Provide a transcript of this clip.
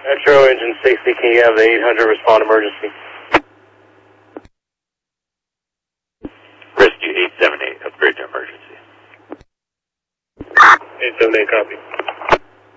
Metro engine 60, can you have the 800 respond emergency? Rescue 878, upgrade to emergency. 878, copy.